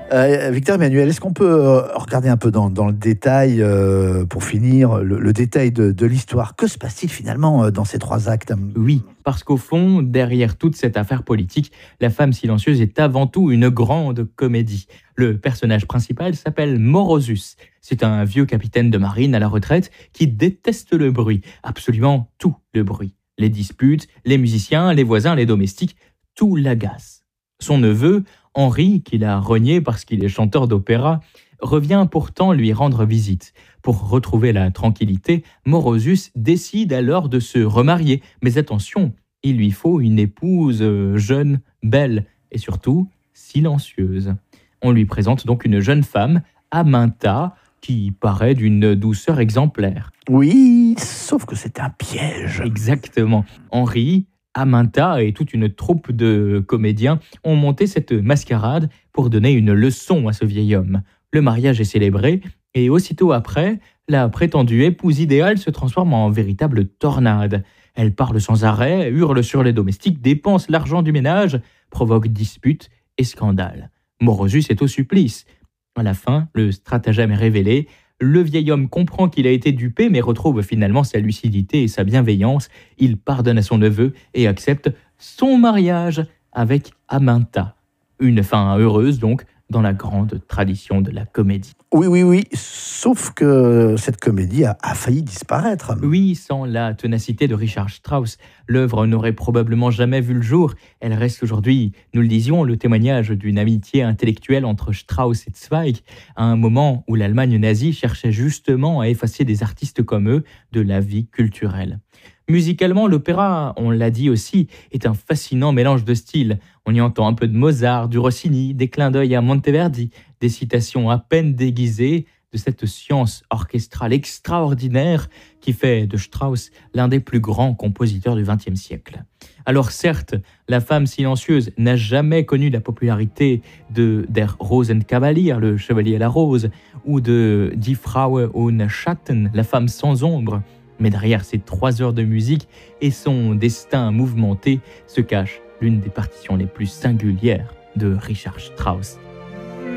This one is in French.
Victor Emmanuel, est-ce qu'on peut regarder un peu dans le détail, pour finir, le détail de l'histoire? Que se passe-t-il finalement dans ces trois actes? Oui, parce qu'au fond, derrière toute cette affaire politique, La femme silencieuse est avant tout une grande comédie. Le personnage principal s'appelle Morosus. C'est un vieux capitaine de marine à la retraite qui déteste le bruit, absolument tout le bruit. Les disputes, les musiciens, les voisins, les domestiques, tout l'agace. Son neveu, Henri, qu'il a renié parce qu'il est chanteur d'opéra, revient pourtant lui rendre visite. Pour retrouver la tranquillité, Morosus décide alors de se remarier. Mais attention, il lui faut une épouse jeune, belle et surtout silencieuse. On lui présente donc une jeune femme, Aminta, qui paraît d'une douceur exemplaire. Oui, sauf que c'est un piège. Exactement. Henri, Aminta et toute une troupe de comédiens ont monté cette mascarade pour donner une leçon à ce vieil homme. Le mariage est célébré et aussitôt après, la prétendue épouse idéale se transforme en véritable tornade. Elle parle sans arrêt, hurle sur les domestiques, dépense l'argent du ménage, provoque disputes et scandales. Morosus est au supplice. À la fin, le stratagème est révélé. Le vieil homme comprend qu'il a été dupé, mais retrouve finalement sa lucidité et sa bienveillance. Il pardonne à son neveu et accepte son mariage avec Aminta. Une fin heureuse donc, dans la grande tradition de la comédie. Oui, sauf que cette comédie a failli disparaître. Oui, sans la ténacité de Richard Strauss, l'œuvre n'aurait probablement jamais vu le jour. Elle reste aujourd'hui, nous le disions, le témoignage d'une amitié intellectuelle entre Strauss et Zweig, à un moment où l'Allemagne nazie cherchait justement à effacer des artistes comme eux de la vie culturelle. Musicalement, l'opéra, on l'a dit aussi, est un fascinant mélange de styles. On y entend un peu de Mozart, du Rossini, des clins d'œil à Monteverdi, des citations à peine déguisées de cette science orchestrale extraordinaire qui fait de Strauss l'un des plus grands compositeurs du XXe siècle. Alors certes, La femme silencieuse n'a jamais connu la popularité de Der Rosenkavalier, le chevalier à la rose, ou de Die Frau ohne Schatten, la femme sans ombre. Mais derrière ces 3 heures de musique et son destin mouvementé se cache l'une des partitions les plus singulières de Richard Strauss.